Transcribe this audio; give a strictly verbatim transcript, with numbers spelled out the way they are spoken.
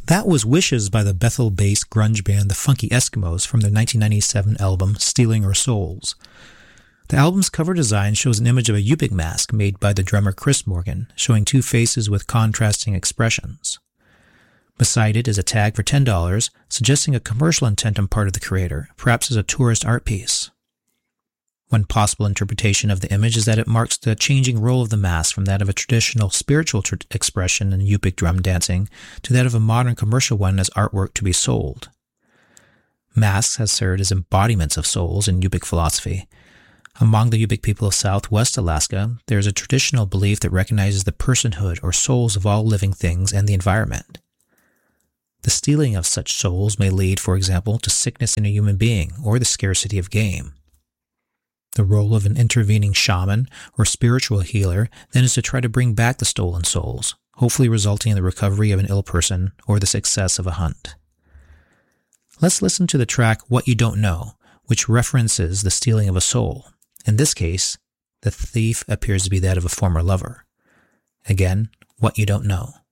That was Wishes by the Bethel-based grunge band The Funky Eskimos from their nineteen ninety-seven album Stealing Our Souls. The album's cover design shows an image of a Yupik mask made by the drummer Chris Morgan, showing two faces with contrasting expressions. Beside it is a tag for ten dollars, suggesting a commercial intent on part of the creator, perhaps as a tourist art piece. One possible interpretation of the image is that it marks the changing role of the mask from that of a traditional spiritual tr- expression in Yupik drum dancing to that of a modern commercial one as artwork to be sold. Masks have served as embodiments of souls in Yupik philosophy. Among the Yupik people of southwest Alaska, there is a traditional belief that recognizes the personhood or souls of all living things and the environment. The stealing of such souls may lead, for example, to sickness in a human being or the scarcity of game. The role of an intervening shaman or spiritual healer then is to try to bring back the stolen souls, hopefully resulting in the recovery of an ill person or the success of a hunt. Let's listen to the track What You Don't Know, which references the stealing of a soul. In this case, the thief appears to be that of a former lover. Again, What You Don't Know.